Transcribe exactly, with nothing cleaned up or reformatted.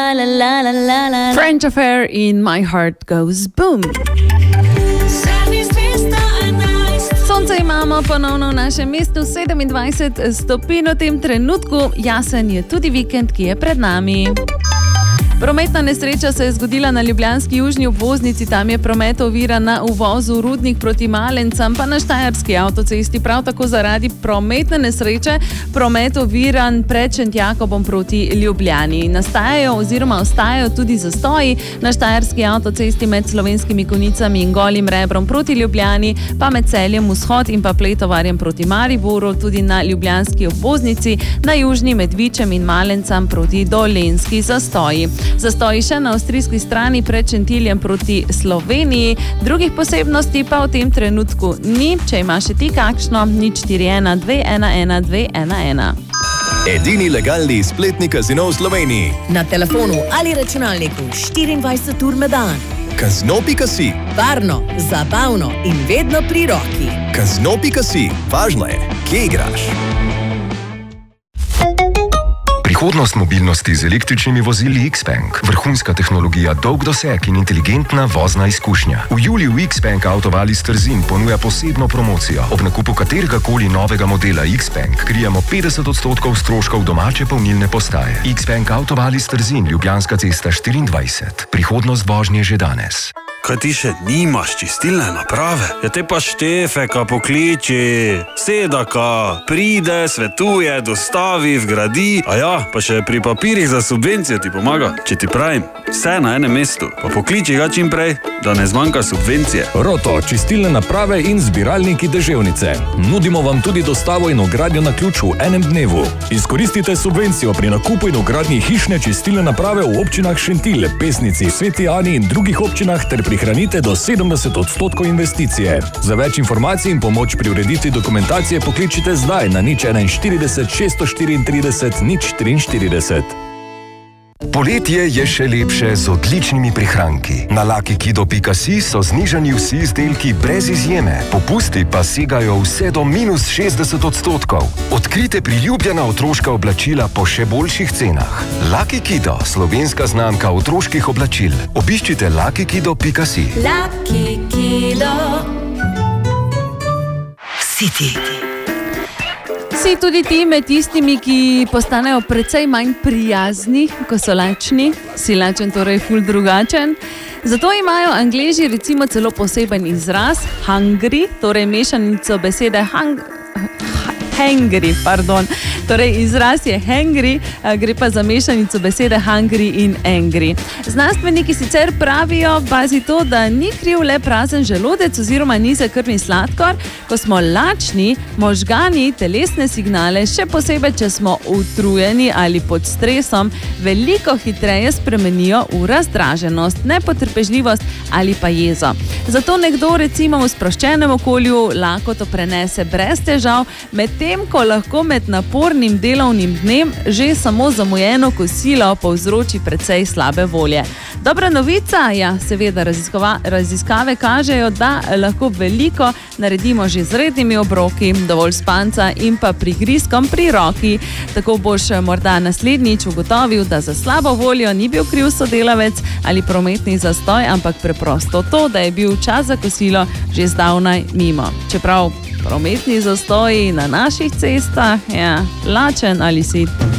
la la la la la la. French Affair in My Heart Goes Boom. Sonce imamo ponovno v našem mestu, sedemindvajset stopinj v tem trenutku, jasen je tudi vikend, ki je pred nami. Prometna nesreča se je zgodila na ljubljanski južni obvoznici, tam je promet oviran na uvozu Rudnik proti Malencam, pa na Štajerski avtocesti. Prav tako zaradi prometne nesreče promet oviran pred Šentjakobom proti Ljubljani. Nastajajo oziroma ostajajo tudi zastoji na Štajerski avtocesti med Slovenskimi Konjicami in Golim Rebrom proti Ljubljani, pa med Celjem vzhod in pa Pletovarjem proti Mariboru, tudi na ljubljanski obvoznici, na južni med Vičem in Malencam proti Dolenjski zastoji. Zastoji še na avstrijski strani pred Šentiljem proti Sloveniji, drugih posebnosti pa v tem trenutku ni. Če imaš še ti kakšno, nič štiri ena dve ena ena dve ena ena. Edini legalni spletni kazino v Sloveniji. Na telefonu ali računalniku štiriindvajset ur na dan. Kazino pika si. Varno, zabavno in vedno pri roki. Kazino pika si. Važno je, kje igraš. Prihodnost mobilnosti z električnimi vozili Xpeng. Vrhunska tehnologija, dolg doseg in inteligentna vozna izkušnja. V juliju Xpeng Autovalis Trzin ponuja posebno promocijo. Ob nakupu katerega koli novega modela Xpeng krijemo petdeset odstotkov stroškov domače polnilne postaje. Xpeng Autovalis Trzin, Ljubljanska cesta štiriindvajset. Prihodnost vožnje že danes. Kaj ti še nimaš čistilne naprave? Ja te pa Štefeka pokliči, Sedaka, pride, svetuje, dostavi, vgradi, a ja, pa še pri papirjih za subvencijo ti pomaga. Če ti pravim, vse na enem mestu, pa pokliči ga čim prej, da ne zmanjka subvencije. Roto, čistilne naprave in zbiralniki deževnice. Nudimo vam tudi dostavo in vgradnjo na ključ v enem dnevu. Izkoristite subvencijo pri nakupu in vgradnji hišne čistilne naprave v občinah Šentilj, Pesnici, Sveti Ani in drugih občinah ter prihranite do sedemdeset odstotkov investicije. Za več informacij in pomoč pri ureditvi dokumentacije pokličite zdaj na nič enainštirideset šeststo štiriintrideset nič triinštirideset. Poletje je še lepše z odličnimi prihranki. Na luckykido pika si so znižani vsi izdelki brez izjeme. Popusti pa segajo vse do minus šestdeset odstotkov. Odkrite priljubljena otroška oblačila po še boljših cenah. Luckykido, slovenska znamka otroških oblačil. Obiščite luckykido pika si. Luckykido. City. Si tudi ti med tistimi, ki postanejo precej manj prijazni, ko so lačni, si lačen torej ful drugačen. Zato imajo Angleži recimo celo poseben izraz hungry, torej mešanico besede hung, hangry, pardon. Torej izraz je hangry, gre pa za mešanico besede hungry in angry. Znanstveniki sicer pravijo, pazi to, da ni kriv le prazen želodec oziroma nizek krvni sladkor. Ko smo lačni, možgani telesne signale, še posebej, če smo utrujeni ali pod stresom, veliko hitreje spremenijo v razdraženost, nepotrpežljivost ali pa jezo. Zato nekdo recimo v sproščenem okolju lakoto prenese brez težav, medtem ko lahko med napornim delovnim dnem že samo zamujeno kosilo povzroči precej slabe volje. Dobra novica, ja, seveda raziskave kažejo, da lahko veliko naredimo že z rednimi obroki, dovolj spanca in pa prigrizkom pri roki. Tako boš morda naslednjič ugotovil, da za slabo voljo ni bil kriv sodelavec ali prometni zastoj, ampak preprosto to, da je bil čas za kosilo že zdavnaj mimo. Čeprav prometni zastoji na naših cestah, ja, lačen ali sit.